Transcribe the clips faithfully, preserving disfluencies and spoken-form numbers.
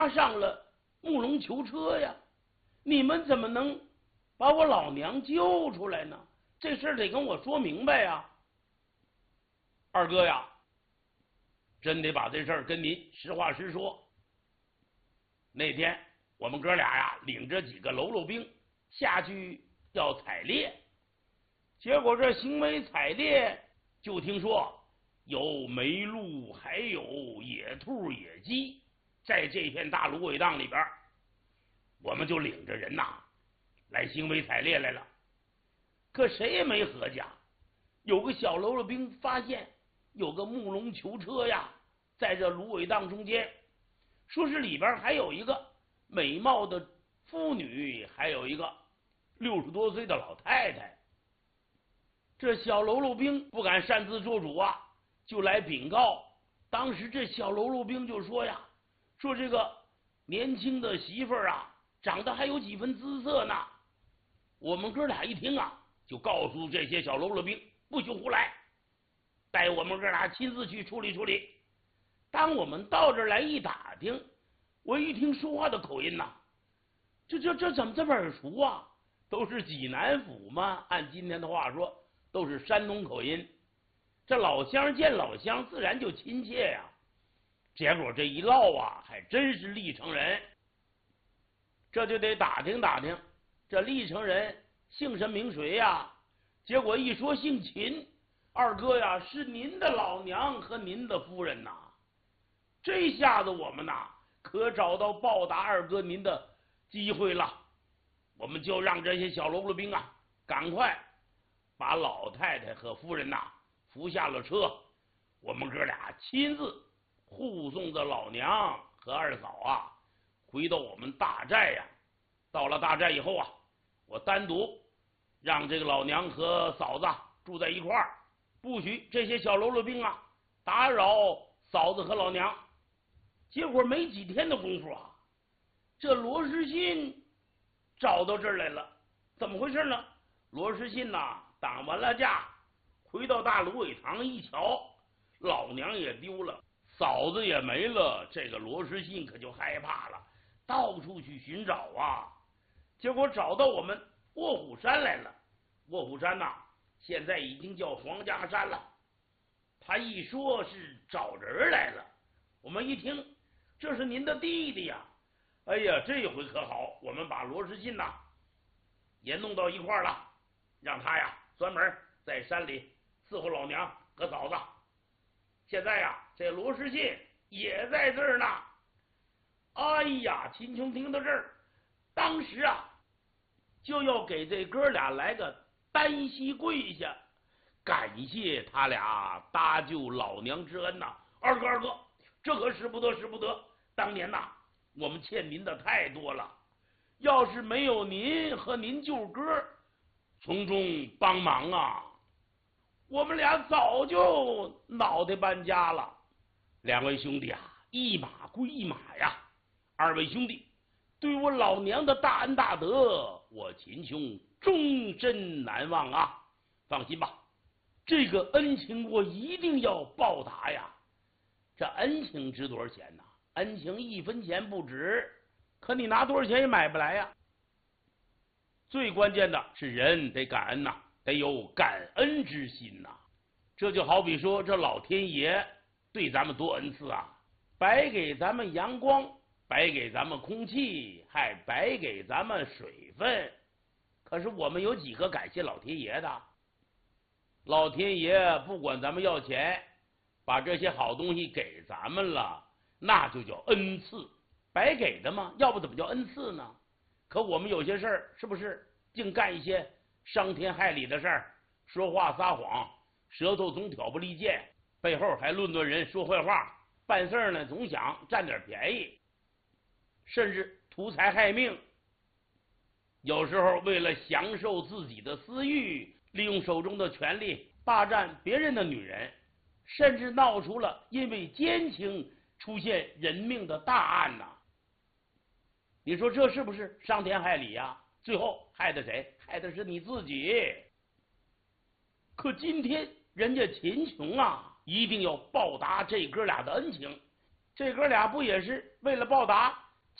上了木龙囚车呀！你们怎么能把我老娘救出来呢？这事儿得跟我说明白呀！二哥呀，真得把这事儿跟您实话实说。那天我们哥俩呀，领着几个喽啰兵下去要采猎，结果这行为采猎，就听说有麋鹿，还有野兔、野鸡，在这片大芦苇荡里边，我们就领着人呐来行为采猎来了。可谁也没合计，有个小喽啰兵发现有个木龙囚车呀，在这芦苇荡中间，说是里边还有一个美貌的妇女，还有一个六十多岁的老太太。这小喽啰兵不敢擅自做主啊，就来禀告。当时这小喽啰兵就说呀，说这个年轻的媳妇儿啊，长得还有几分姿色呢。我们哥俩一听啊，就告诉这些小喽啰兵，不许胡来，带我们哥俩亲自去处理处理。当我们到这儿来一打听，我一听说话的口音呐、啊，这这这怎么这么耳熟啊？都是济南府嘛，按今天的话说，都是山东口音。这老乡见老乡，自然就亲切呀。结果这一唠啊，还真是历城人。这就得打听打听，这历城人姓甚名谁呀？结果一说姓秦，二哥呀，是您的老娘和您的夫人呐。这下子我们呐，可找到报答二哥您的机会了。我们就让这些小喽啰兵啊，赶快把老太太和夫人呐扶下了车。我们哥俩亲自护送着老娘和二嫂啊，回到我们大寨呀。到了大寨以后啊，我单独让这个老娘和嫂子住在一块儿，不许这些小喽啰兵啊打扰嫂子和老娘。结果没几天的功夫啊，这罗世信找到这儿来了。怎么回事呢？罗世信呐，打完了架，回到大芦苇塘一瞧，老娘也丢了，嫂子也没了。这个罗世信可就害怕了，到处去寻找啊。结果找到我们卧虎山来了。卧虎山呐，现在已经叫黄家山了。他一说是找人来了，我们一听，这是您的弟弟呀！哎呀，这回可好，我们把罗世信呐也弄到一块儿了，让他呀专门在山里伺候老娘和嫂子。现在呀，这罗世信也在这儿呢。哎呀，秦琼听到这儿，当时啊就要给这哥俩来个单膝跪下，感谢他俩搭救老娘之恩呐！二哥，二哥，这可使不得，使不得！当年呐，我们欠您的太多了，要是没有您和您舅哥从中帮忙啊，我们俩早就脑袋搬家了。两位兄弟啊，一码归一码呀！二位兄弟对我老娘的大恩大德，我秦琼终身难忘啊！放心吧，这个恩情我一定要报答呀！这恩情值多少钱呢？恩情一分钱不值，可你拿多少钱也买不来呀！最关键的是人得感恩呐，得有感恩之心呐。这就好比说，这老天爷对咱们多恩赐啊，白给咱们阳光，白给咱们空气，还白给咱们水分。可是我们有几个感谢老天爷的？老天爷不管咱们要钱，把这些好东西给咱们了，那就叫恩赐，白给的嘛，要不怎么叫恩赐呢？可我们有些事儿是不是净干一些伤天害理的事儿，说话撒谎，舌头总挑拨离间，背后还论断人说坏话，办事儿呢总想占点便宜，甚至图财害命。有时候为了享受自己的私欲，利用手中的权力霸占别人的女人，甚至闹出了因为奸情出现人命的大案呐、啊！你说这是不是伤天害理呀、啊？最后害的谁？害的是你自己。可今天人家秦琼啊，一定要报答这哥俩的恩情。这哥俩不也是为了报答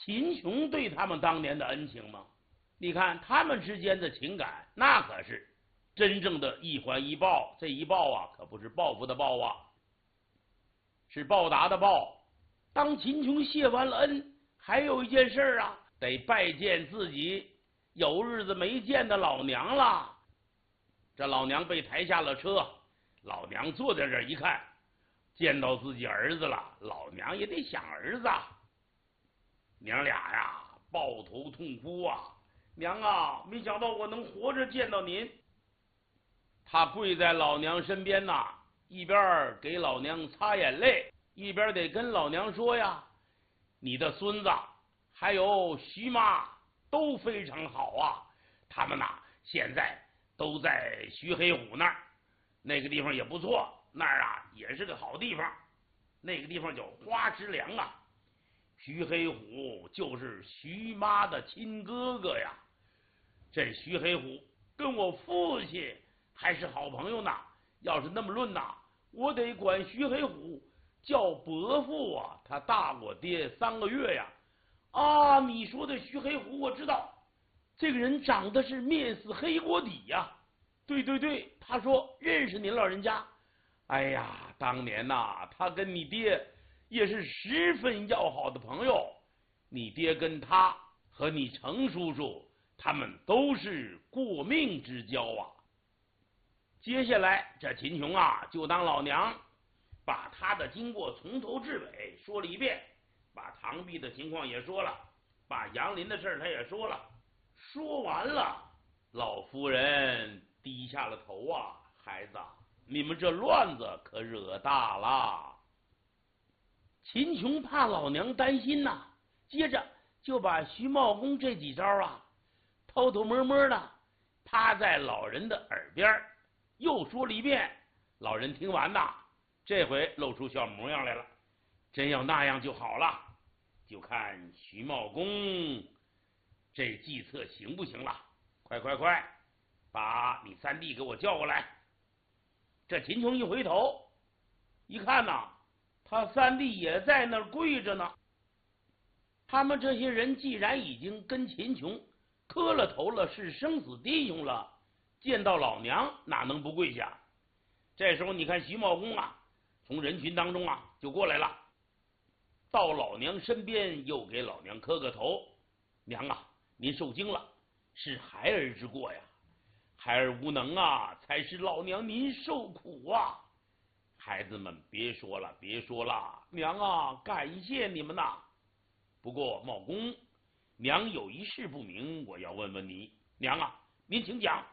秦琼对他们当年的恩情吗？你看他们之间的情感，那可是真正的一还一报。这一报啊，可不是报复的报啊，是报答的报。当秦琼谢完了恩，还有一件事啊，得拜见自己有日子没见的老娘了。这老娘被抬下了车，老娘坐在这儿一看，见到自己儿子了，老娘也得想儿子。娘俩呀，抱头痛哭啊！娘啊，没想到我能活着见到您。他跪在老娘身边呐，一边给老娘擦眼泪，一边得跟老娘说呀，你的孙子还有徐妈都非常好啊，他们呐现在都在徐黑虎那儿，那个地方也不错，那儿啊也是个好地方，那个地方叫花之梁啊。徐黑虎就是徐妈的亲哥哥呀，这徐黑虎跟我父亲还是好朋友呢。要是那么论呐，我得管徐黑虎叫伯父啊，他大我爹三个月呀。啊，你说的徐黑虎我知道，这个人长得是面似黑锅底呀。对对对，他说认识您老人家。哎呀，当年呐，他跟你爹也是十分要好的朋友，你爹跟他和你程叔叔他们都是过命之交啊。接下来这秦琼啊，就当老娘把他的经过从头至尾说了一遍，把唐碧的情况也说了，把杨林的事他也说了。说完了，老夫人低下了头啊，孩子，你们这乱子可惹大了。秦琼怕老娘担心呐、啊，接着就把徐茂公这几招啊，偷偷摸摸的趴在老人的耳边又说了一遍。老人听完呐，这回露出小模样来了，真要那样就好了，就看徐茂公这计策行不行了。快快快，把你三弟给我叫过来。这秦琼一回头一看呐，他三弟也在那儿跪着呢。他们这些人既然已经跟秦琼磕了头了，是生死弟兄了，见到老娘哪能不跪下？这时候你看徐茂公啊，从人群当中啊就过来了，到老娘身边又给老娘磕个头。娘啊，您受惊了，是孩儿之过呀，孩儿无能啊，才是老娘您受苦啊。孩子们别说了别说了，娘啊，感谢你们呐。不过茂公，娘有一事不明，我要问问你。娘啊，您请讲。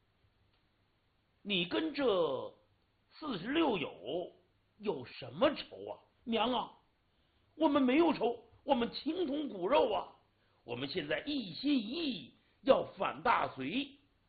你跟这四十六友有什么仇啊？娘啊，我们没有仇，我们情同骨肉啊。我们现在一心一意要反大隋，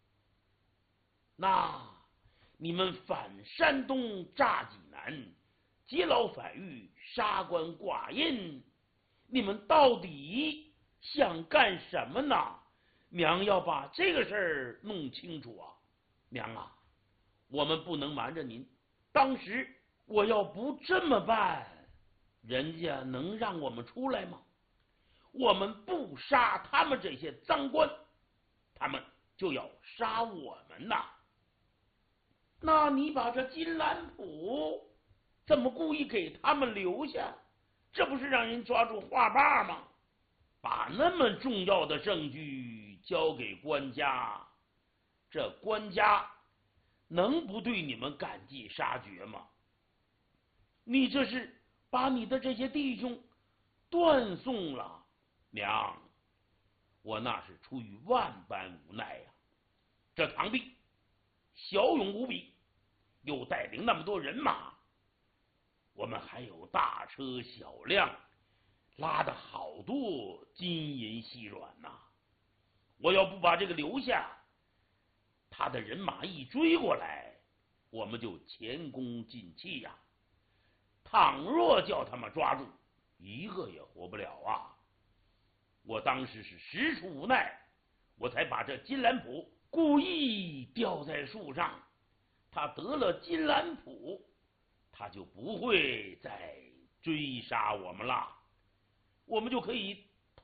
那你们反山东炸济南，劫牢反狱，杀官剐印，你们到底想干什么呢？娘要把这个事儿弄清楚啊。娘啊，我们不能瞒着您，当时我要不这么办，人家能让我们出来吗？我们不杀他们这些赃官，他们就要杀我们呐。那你把这金兰谱怎么故意给他们留下？这不是让人抓住话把吗？把那么重要的证据交给官家，这官家能不对你们赶尽杀绝吗？你这是把你的这些弟兄断送了。娘，我那是出于万般无奈呀、啊。这唐弼骁勇无比，又带领那么多人马，我们还有大车小辆，拉的好多金银细软呐、啊。我要不把这个留下，他的人马一追过来，我们就前功尽弃呀、啊。倘若叫他们抓住，一个也活不了啊！我当时是实属无奈，我才把这金兰谱故意吊在树上。他得了金兰谱，他就不会再追杀我们了，我们就可以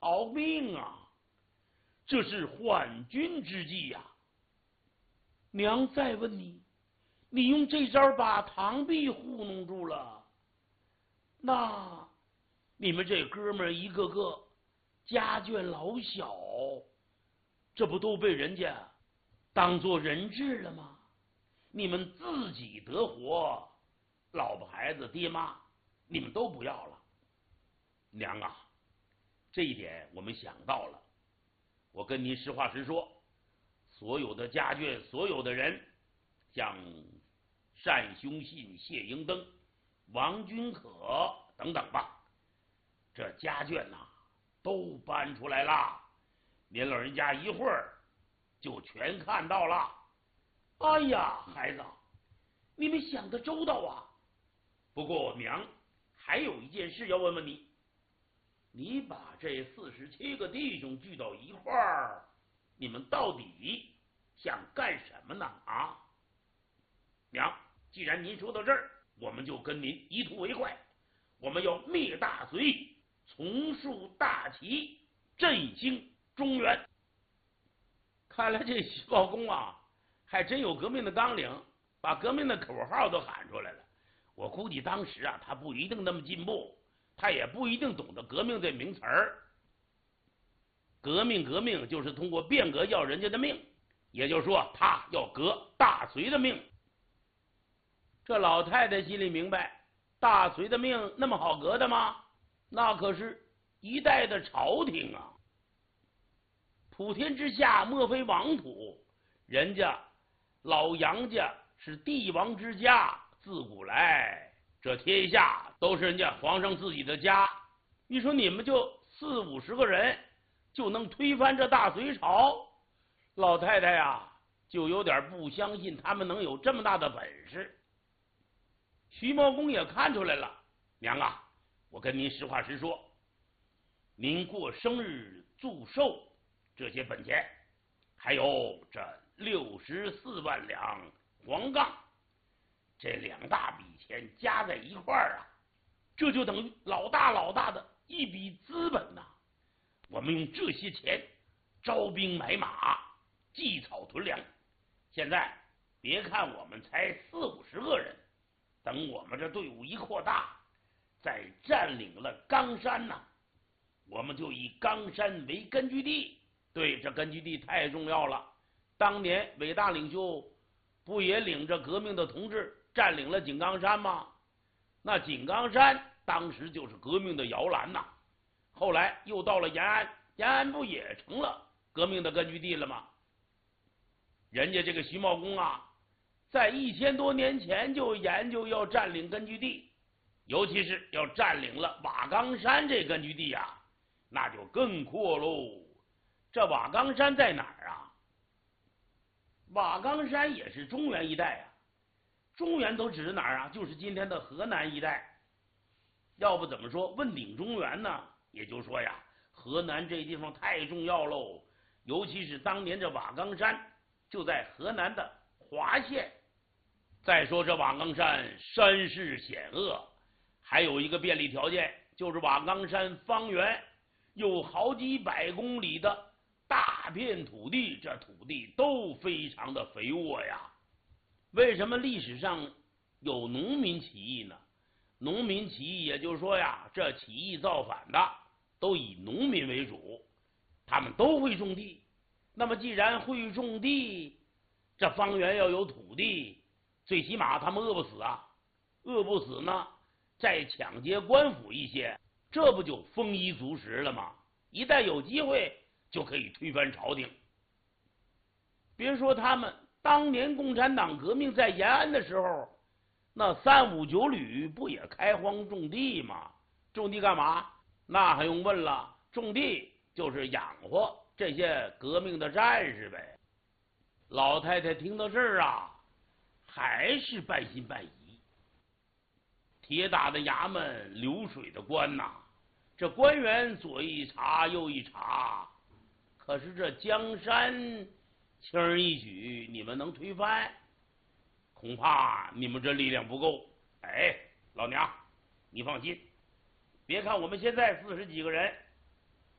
逃命啊！这是缓军之计呀、啊！娘再问你，你用这招把堂弟糊弄住了，那你们这哥们一个个家眷老小，这不都被人家当作人质了吗？你们自己得活，老婆孩子爹妈你们都不要了。娘啊，这一点我们想到了。我跟您实话实说，所有的家眷，所有的人，像单兄信、谢英登、王君可等等吧，这家眷呐、啊、都搬出来了，您老人家一会儿就全看到了。哎呀，孩子，你们想得周到啊！不过娘还有一件事要问问你，你把这四十七个弟兄聚到一块儿，你们到底想干什么呢？啊，娘，既然您说到这儿，我们就跟您一图为快，我们要灭大隋，重树大齐，振兴中原。看来这徐茂公啊，还真有革命的纲领，把革命的口号都喊出来了。我估计当时啊，他不一定那么进步，他也不一定懂得革命这名词儿。革命革命就是通过变革要人家的命，也就是说他要革大隋的命。这老太太心里明白，大隋的命那么好革的吗？那可是一代的朝廷啊，普天之下莫非王土，人家老杨家是帝王之家，自古来这天下都是人家皇上自己的家。你说你们就四五十个人就能推翻这大隋朝？老太太呀，就有点不相信他们能有这么大的本事。徐茂公也看出来了，娘啊，我跟您实话实说，您过生日祝寿这些本钱，还有这六十四万两黄杠，这两大笔钱加在一块儿啊，这就等于老大老大的一笔资本呐、啊。我们用这些钱招兵买马，积草屯粮。现在别看我们才四五十个人，等我们这队伍一扩大，再占领了冈山呐、啊，我们就以冈山为根据地。对，这根据地太重要了。当年伟大领袖不也领着革命的同志占领了井冈山吗？那井冈山当时就是革命的摇篮呐。后来又到了延安，延安不也成了革命的根据地了吗？人家这个徐茂公啊，在一千多年前就研究要占领根据地，尤其是要占领了瓦岗山这根据地呀、啊，那就更阔喽。这瓦岗山在哪儿啊？瓦岗山也是中原一带啊，中原都指哪儿啊？就是今天的河南一带。要不怎么说问鼎中原呢？也就是说呀，河南这地方太重要喽，尤其是当年这瓦岗山就在河南的滑县。再说这瓦岗山山势险恶，还有一个便利条件，就是瓦岗山方圆有好几百公里的大片土地，这土地都非常的肥沃呀。为什么历史上有农民起义呢？农民起义也就是说呀，这起义造反的都以农民为主，他们都会种地。那么既然会种地，这方圆要有土地，最起码他们饿不死啊。饿不死呢，再抢劫官府一些，这不就丰衣足食了吗？一旦有机会就可以推翻朝廷。别说他们当年共产党革命在延安的时候，那三五九旅不也开荒种地吗？种地干嘛？那还用问了，种地就是养活这些革命的战士呗。老太太听到这儿啊，还是半信半疑。铁打的衙门，流水的官呐、啊，这官员左一查右一查，可是这江山轻而易举，你们能推翻？恐怕你们这力量不够。哎，老娘，你放心，别看我们现在四十几个人，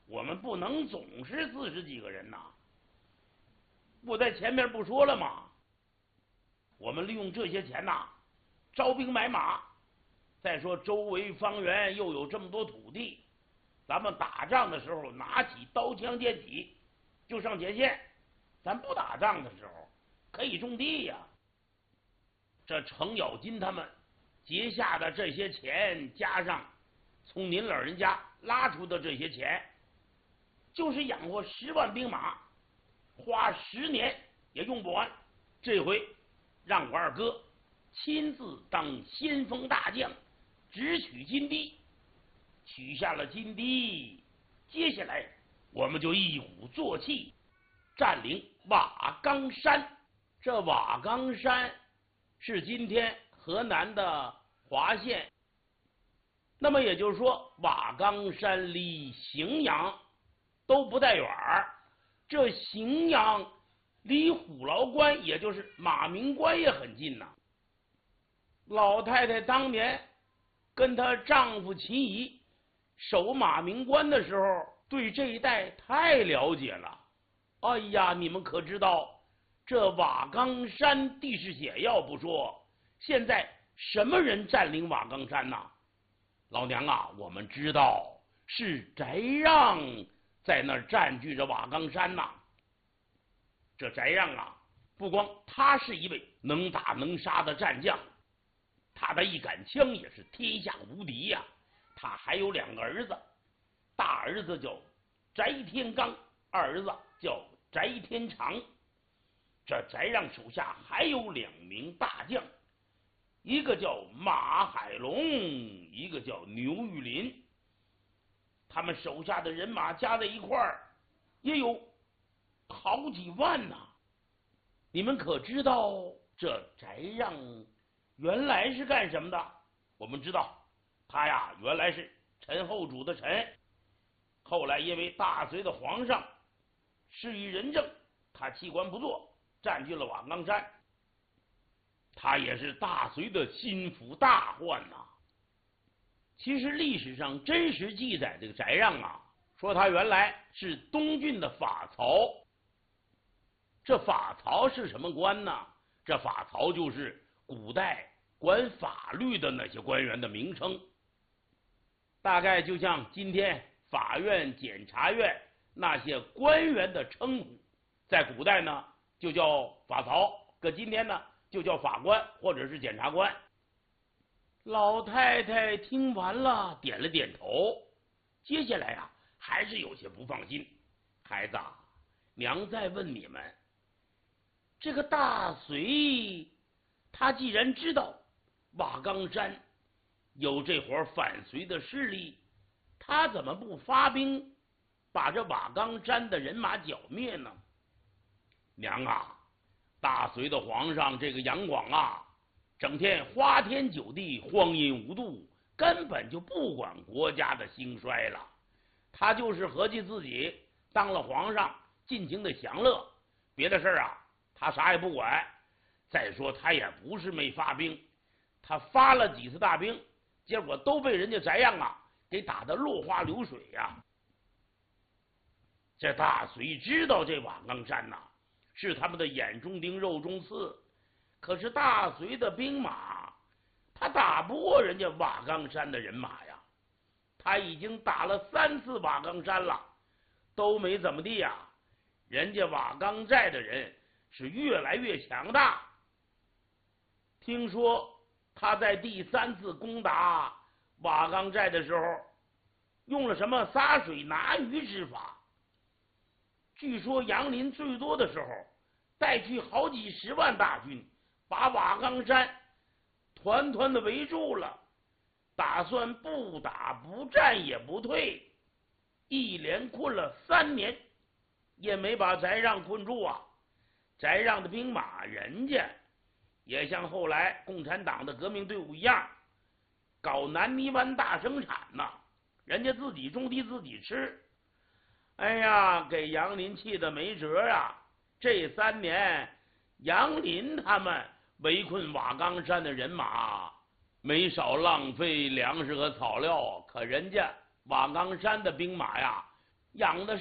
我们不能总是四十几个人呐。我在前面不说了吗？我们利用这些钱呐，招兵买马。再说周围方圆又有这么多土地，咱们打仗的时候拿起刀枪剑戟就上前线，咱不打仗的时候可以种地呀。这程咬金他们结下的这些钱，加上从您老人家拉出的这些钱，就是养活十万兵马，花十年也用不完。这回让我二哥亲自当先锋大将，直取金堤。取下了金堤，接下来我们就一鼓作气占领瓦岗山。这瓦岗山是今天河南的滑县，那么也就是说，瓦岗山离荥阳都不太远儿。这荥阳离虎牢关，也就是马鸣关也很近呐。老太太当年跟她丈夫秦仪守马鸣关的时候，对这一带太了解了。哎呀，你们可知道，这瓦岗山地势险要不说，现在什么人占领瓦岗山呐？老娘啊，我们知道是翟让在那儿占据着瓦岗山呐。这翟让啊，不光他是一位能打能杀的战将，他的一杆枪也是天下无敌呀、啊。他还有两个儿子，大儿子叫翟天罡，二儿子叫翟天长。这翟让手下还有两名大将，一个叫马海龙，一个叫牛玉林。他们手下的人马加在一块儿也有好几万呐、啊。你们可知道这翟让原来是干什么的？我们知道他呀，原来是陈后主的臣，后来因为大隋的皇上失于仁政，他弃官不做，占据了瓦岗山。他也是大隋的心腹大患呐、啊。其实历史上真实记载这个翟让啊，说他原来是东郡的法曹。这法曹是什么官呢？这法曹就是古代管法律的那些官员的名称，大概就像今天法院、检察院那些官员的称呼，在古代呢就叫法曹，搁今天呢就叫法官或者是检察官。老太太听完了，点了点头。接下来啊，还是有些不放心。孩子，娘再问你们，这个大隋，他既然知道瓦岗山有这伙反隋的势力，他怎么不发兵把这瓦岗山的人马剿灭呢？娘啊，大隋的皇上这个杨广啊，整天花天酒地，荒淫无度，根本就不管国家的兴衰了。他就是合计自己当了皇上，尽情的享乐，别的事啊他啥也不管。再说他也不是没发兵，他发了几次大兵，结果都被人家翟让啊给打得落花流水呀、啊。这大隋知道这瓦岗山呐、啊、是他们的眼中钉肉中刺，可是大隋的兵马他打不过人家瓦岗山的人马呀。他已经打了三次瓦岗山了，都没怎么地呀、啊。人家瓦岗寨的人是越来越强大。听说他在第三次攻打瓦岗寨的时候，用了什么撒水拿鱼之法。据说杨林最多的时候带去好几十万大军，把瓦岗山团团的围住了，打算不打不战也不退，一连困了三年，也没把翟让困住啊。翟让的兵马，人家也像后来共产党的革命队伍一样，搞南泥湾大生产呐、啊，人家自己种地自己吃。哎呀，给杨林气得没辙啊！这三年，杨林他们围困瓦岗山的人马没少浪费粮食和草料，可人家瓦岗山的兵马呀， 养的